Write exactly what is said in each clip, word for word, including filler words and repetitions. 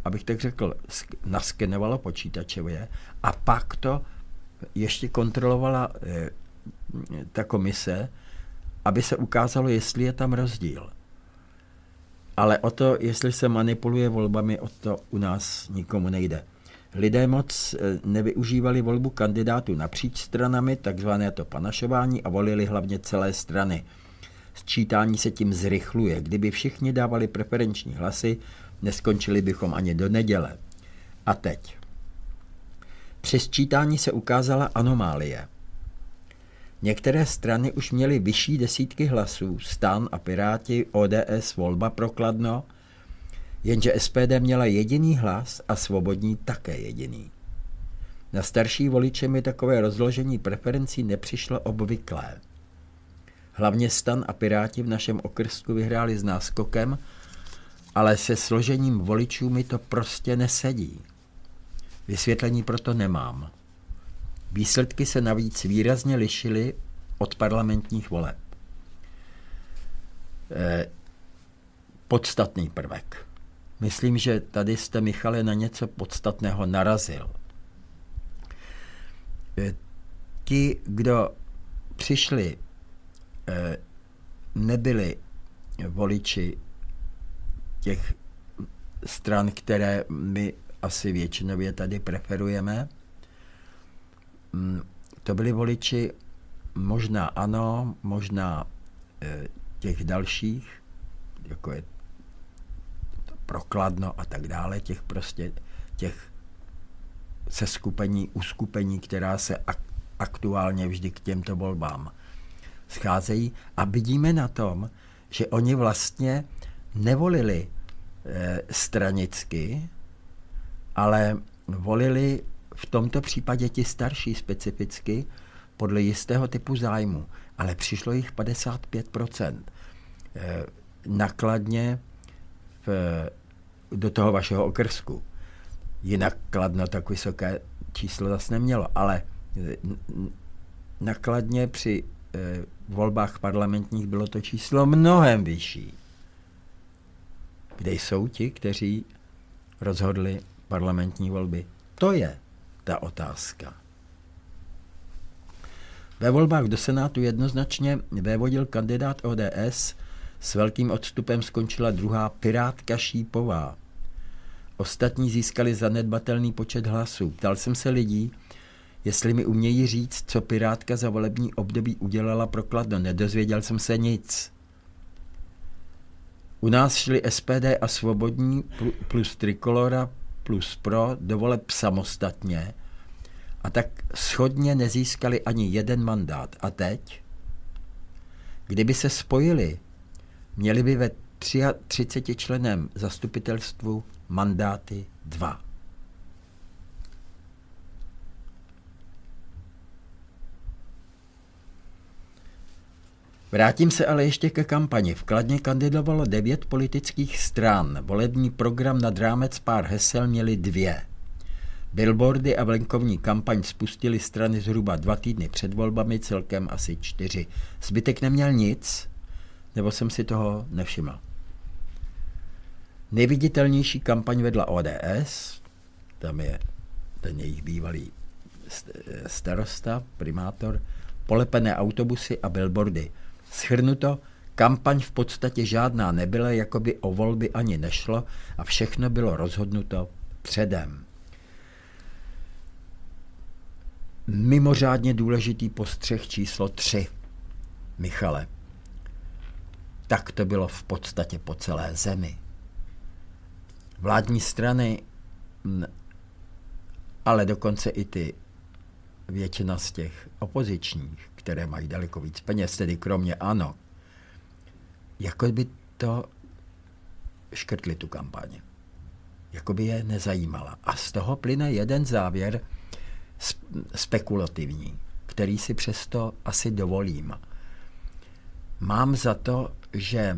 abych tak řekl, naskenovalo počítačově a pak to ještě kontrolovala eh, ta komise, aby se ukázalo, jestli je tam rozdíl. Ale o to, jestli se manipuluje volbami, o to u nás nikomu nejde. Lidé moc nevyužívali volbu kandidátů napříč stranami, takzvané to panašování, a volili hlavně celé strany. Sčítání se tím zrychluje. Kdyby všichni dávali preferenční hlasy, neskončili bychom ani do neděle. A teď. Při sčítání se ukázala anomálie. Některé strany už měly vyšší desítky hlasů, STAN a Piráti, O D S, Volba pro Kladno, jenže S P D měla jediný hlas a Svobodní také jediný. Na starší voliče mi takové rozložení preferencí nepřišlo obvyklé. Hlavně STAN a Piráti v našem okrsku vyhráli s náskokem, ale se složením voličů mi to prostě nesedí. Vysvětlení proto nemám. Výsledky se navíc výrazně lišily od parlamentních voleb. Eh, podstatný prvek. Myslím, že tady jste, Michale, na něco podstatného narazil. Eh, ti, kdo přišli, eh, nebyli voliči těch stran, které my asi většinově tady preferujeme. To byli voliči možná ANO, možná e, těch dalších, jako je pro Kladno a tak dále, těch prostě těch seskupení, uskupení, která se ak, aktuálně vždy k těmto volbám scházejí. A vidíme na tom, že oni vlastně nevolili e, stranicky, ale volili v tomto případě ti starší specificky podle jistého typu zájmu, ale přišlo jich padesát pět procent. E, nakladně v, do toho vašeho okrsku. Jinak Kladno tak vysoké číslo zase nemělo, ale nakladně při e, volbách parlamentních bylo to číslo mnohem vyšší. Kde jsou ti, kteří rozhodli parlamentní volby? To je ta otázka. Ve volbách do Senátu jednoznačně vévodil kandidát O D S, s velkým odstupem skončila druhá Pirátka Šípová. Ostatní získali zanedbatelný počet hlasů. Ptal jsem se lidí, jestli mi umějí říct, co Pirátka za volební období udělala pro Kladno. Nedozvěděl jsem se nic. U nás šli S P D a Svobodní plus Trikolora plus Pro do voleb samostatně a tak shodně nezískali ani jeden mandát. A teď? Kdyby se spojili, měli by ve třiceti členém zastupitelstvu mandáty dva. Vrátím se ale ještě ke kampani. V Kladně kandidovalo devět politických stran. Volební program nad rámec pár hesel měly dvě. Billboardy a venkovní kampaň spustili strany zhruba dva týdny před volbami, celkem asi čtyři. Zbytek neměl nic, nebo jsem si toho nevšiml. Nejviditelnější kampaň vedla O D S, tam je ten jejich bývalý starosta, primátor, polepené autobusy a billboardy. Shrnuto, kampaň v podstatě žádná nebyla, jako by o volby ani nešlo a všechno bylo rozhodnuto předem. Mimořádně důležitý postřeh číslo tři. Michale, tak to bylo v podstatě po celé zemi. Vládní strany, ale dokonce i ty většina z těch opozičních, které mají daleko víc peněz, tedy kromě ANO, jako by to škrtli tu kampaň. Jako by je nezajímala. A z toho plyne jeden závěr spekulativní, který si přesto asi dovolím. Mám za to, že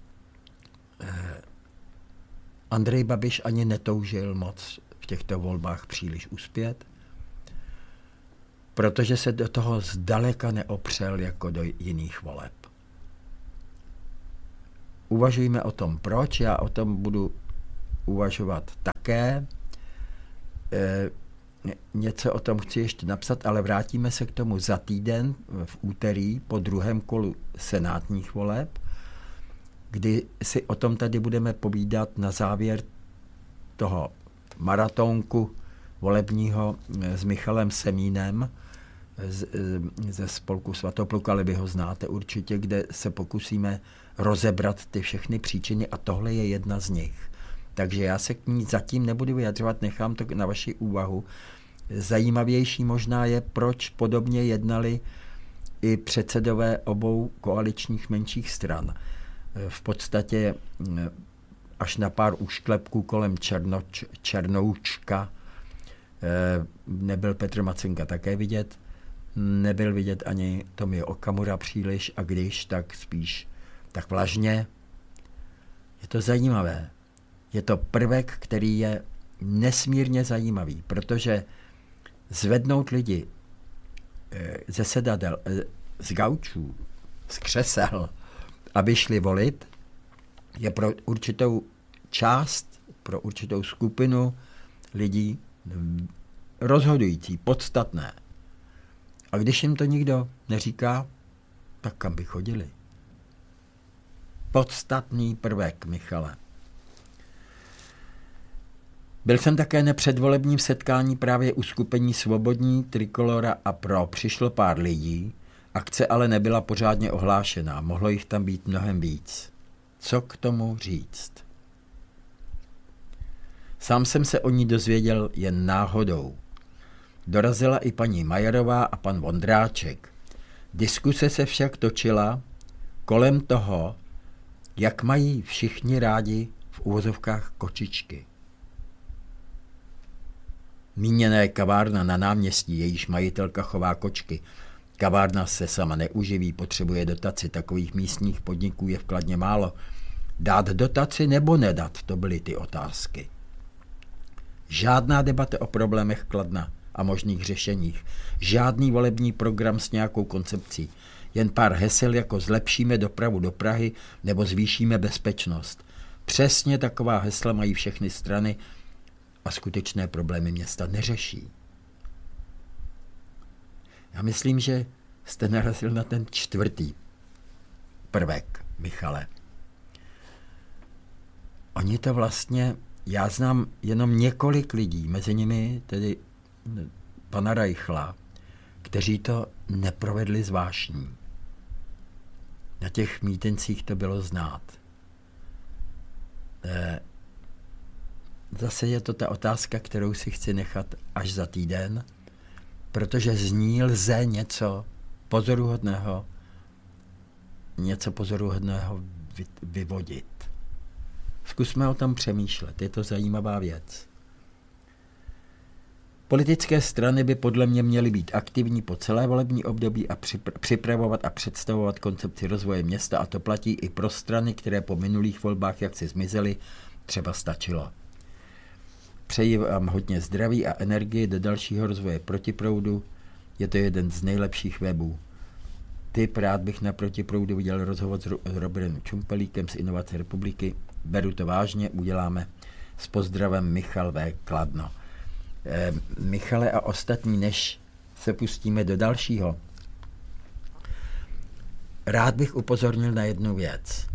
Andrej Babiš ani netoužil moc v těchto volbách příliš uspět, protože se do toho zdaleka neopřel jako do jiných voleb. Uvažujme o tom, proč. Já o tom budu uvažovat také. E, něco o tom chci ještě napsat, ale vrátíme se k tomu za týden v úterý po druhém kolu senátních voleb, kdy si o tom tady budeme povídat na závěr toho maratonku volebního s Michalem Semínem z, ze spolku Svatopluka, ale vy ho znáte určitě, kde se pokusíme rozebrat ty všechny příčiny a tohle je jedna z nich. Takže já se k ní zatím nebudu vyjadřovat, nechám to na vaši úvahu. Zajímavější možná je, proč podobně jednali i předsedové obou koaličních menších stran. V podstatě až na pár úšklepků kolem Černoč, Černoučka nebyl Petr Macinka také vidět, nebyl vidět ani Tomio Okamura příliš a když, tak spíš tak vlažně. Je to zajímavé. Je to prvek, který je nesmírně zajímavý, protože zvednout lidi ze sedadel, z gaučů, z křesel, aby šli volit, je pro určitou část, pro určitou skupinu lidí rozhodující, podstatné. A když jim to nikdo neříká, tak kam by chodili? Podstatný prvek, Michale. Byl jsem také na předvolebním setkání právě u skupení Svobodní, Trikolora a Pro. Přišlo pár lidí, akce ale nebyla pořádně ohlášená, mohlo jich tam být mnohem víc. Co k tomu říct? Sám jsem se o ní dozvěděl jen náhodou. Dorazila i paní Majerová a pan Vondráček. Diskuse se však točila kolem toho, jak mají všichni rádi v uvozovkách kočičky. Míněné kavárna na náměstí, jejíž majitelka chová kočky. Kavárna se sama neuživí, potřebuje dotaci, takových místních podniků je v Kladně málo. Dát dotaci nebo nedat, to byly ty otázky. Žádná debata o problémech Kladna a možných řešeních. Žádný volební program s nějakou koncepcí. Jen pár hesel jako zlepšíme dopravu do Prahy nebo zvýšíme bezpečnost. Přesně taková hesla mají všechny strany a skutečné problémy města neřeší. Já myslím, že jste narazil na ten čtvrtý prvek, Michale. Oni to vlastně, já znám jenom několik lidí, mezi nimi tedy pana Reichla, kteří to neprovedli s vášní. Na těch mítincích to bylo znát. Zase je to ta otázka, kterou si chci nechat až za týden, protože z ní lze něco pozoruhodného, něco pozoruhodného vyvodit. Zkusme o tom přemýšlet, je to zajímavá věc. Politické strany by podle mě měly být aktivní po celé volební období a připravovat a představovat koncepci rozvoje města a to platí i pro strany, které po minulých volbách jaksi zmizely, třeba stačilo. Přeji vám hodně zdraví a energii do dalšího rozvoje Protiproudu. Je to jeden z nejlepších webů. Typ rád bych na Protiproudu viděl rozhovor s Robertem Čumpelíkem z Inovace republiky. Beru to vážně, uděláme. S pozdravem Michal V. Kladno. E, Michale a ostatní, než se pustíme do dalšího, rád bych upozornil na jednu věc.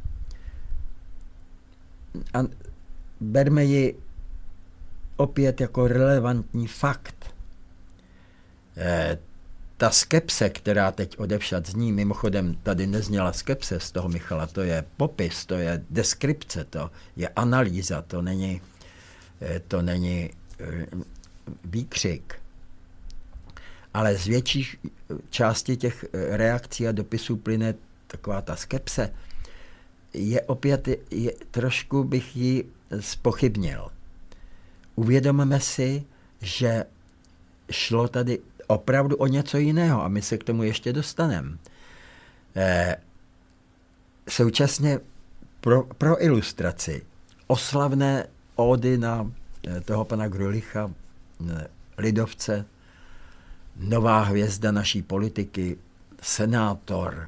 A berme ji opět jako relevantní fakt. E, ta skepse, která teď odevšad zní, mimochodem tady nezněla skepse z toho Michala, to je popis, to je deskripce, to je analýza, to není, to není výkřik. Ale z větší části těch reakcí a dopisů plyne taková ta skepse. Je opět, je, trošku bych ji zpochybnil. Uvědomme si, že šlo tady opravdu o něco jiného a my se k tomu ještě dostaneme. E, současně pro, pro ilustraci oslavné ódy na toho pana Grulicha, lidovce, nová hvězda naší politiky, senátor,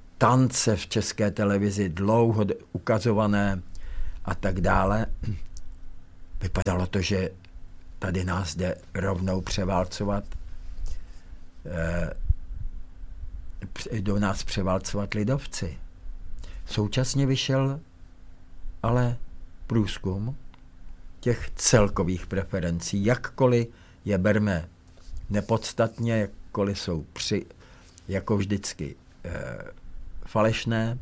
tance v České televizi, dlouho ukazované a tak dále. vypadalo to, že tady nás jde rovnou převálcovat, jdou nás převálcovat lidovci. Současně vyšel ale průzkum těch celkových preferencí, jakkoliv je berme nepodstatně, jakkoliv jsou při, jako vždycky e, falešné,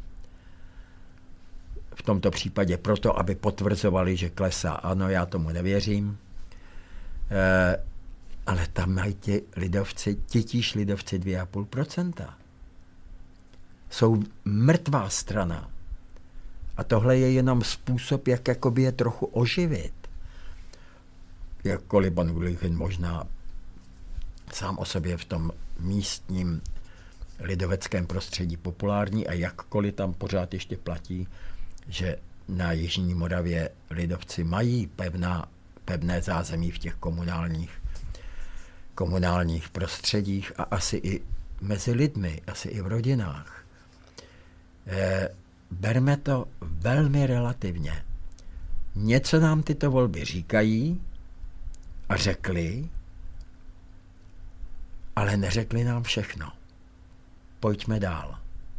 v tomto případě proto, aby potvrzovali, že klesá. Ano, já tomu nevěřím. E, ale tam mají ti lidovci, titíž lidovci dvě a půl procenta. Jsou mrtvá strana. A tohle je jenom způsob, jak jakoby je trochu oživit. Jakkoliv pan Gullichin možná sám o sobě v tom místním lidoveckém prostředí populární a jakkoliv tam pořád ještě platí, že na Jižní Moravě lidovci mají pevná, pevné zázemí v těch komunálních, komunálních prostředích a asi i mezi lidmi, asi i v rodinách. E, berme to velmi relativně. Něco nám tyto volby říkají a řekli, ale neřekli nám všechno. Pojďme dál.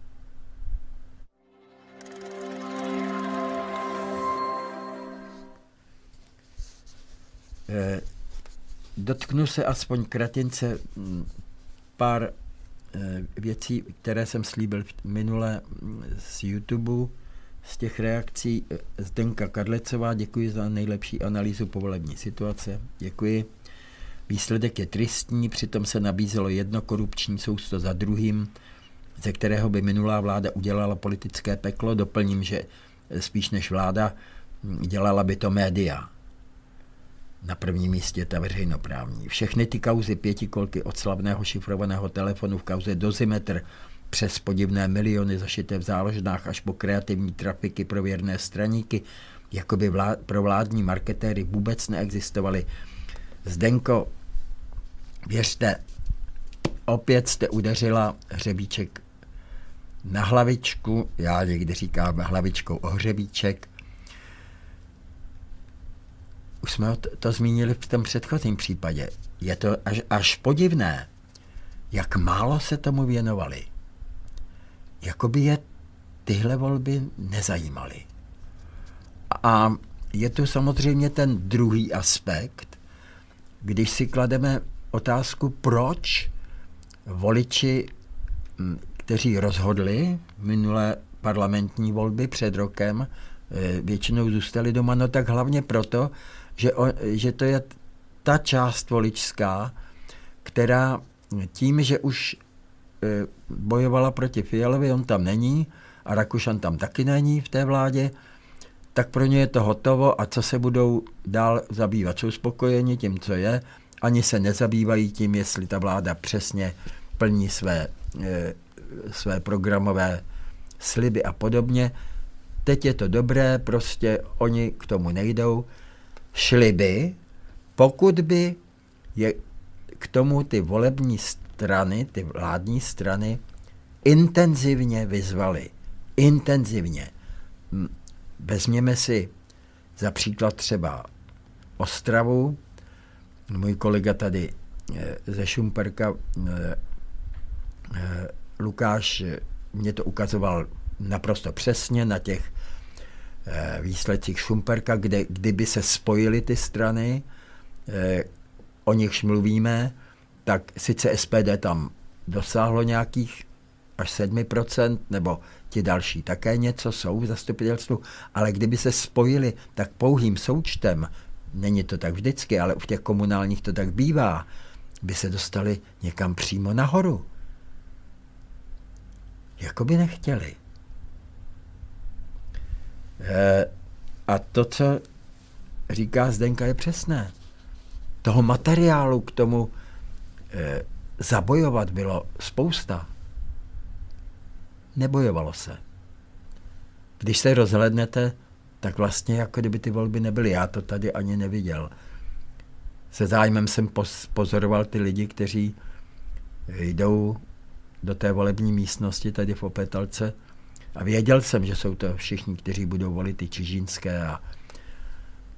E, dotknu se aspoň kratince pár e, věcí, které jsem slíbil minule z YouTube, z těch reakcí. Zdenka Kadlecová, děkuji za nejlepší analýzu povolební situace. Děkuji. Výsledek je tristní, přitom se nabízelo jedno korupční sousto za druhým, ze kterého by minulá vláda udělala politické peklo. Doplním, že spíš než vláda dělala by to média. Na prvním místě ta veřejnoprávní. Všechny ty kauzy pětikolky od slavného šifrovaného telefonu v kauze Dozimetr přes podivné miliony zašité v záložnách až po kreativní trafiky pro věrné straníky, jako by vlád, pro vládní marketéry vůbec neexistovaly. Zdenko, věřte, opět jste udeřila hřebíček na hlavičku, já někdy říkám hlavičkou o hřebíček. Už jsme to, to zmínili v tom předchozím případě. Je to až, až podivné, jak málo se tomu věnovali. Jakoby je tyhle volby nezajímaly. A je tu samozřejmě ten druhý aspekt, když si klademe otázku, proč voliči, kteří rozhodli minulé parlamentní volby před rokem, většinou zůstali doma, no tak hlavně proto, že, o, že to je ta část voličská, která tím, že už bojovala proti Fialovi, on tam není a Rakušan tam taky není v té vládě, tak pro ně je to hotovo a co se budou dál zabývat? Jsou spokojeni tím, co je, ani se nezabývají tím, jestli ta vláda přesně plní své, e, své programové sliby a podobně. Teď je to dobré, prostě oni k tomu nejdou. Šli by, pokud by je k tomu ty volební strany, ty vládní strany intenzivně vyzvali. Intenzivně. Vezměme si za příklad třeba Ostravu. Můj kolega tady ze Šumperka, Lukáš, mě to ukazoval naprosto přesně na těch výsledcích Šumperka, kde kdyby se spojily ty strany, o nichž mluvíme, tak sice S P D tam dosáhlo nějakých až sedm procent, nebo ti další také něco jsou v zastupitelstvu, ale kdyby se spojili, tak pouhým součtem, není to tak vždycky, ale v těch komunálních to tak bývá, by se dostali někam přímo nahoru. Jako by nechtěli. E, a to, co říká Zdenka, je přesné. Toho materiálu k tomu e, zabojovat bylo spousta. Nebojovalo se. Když se rozhlednete, tak vlastně jako kdyby ty volby nebyly. Já to tady ani neviděl. Se zájmem jsem pozoroval ty lidi, kteří jdou do té volební místnosti tady v Opétalce a věděl jsem, že jsou to všichni, kteří budou volit ty čižínské a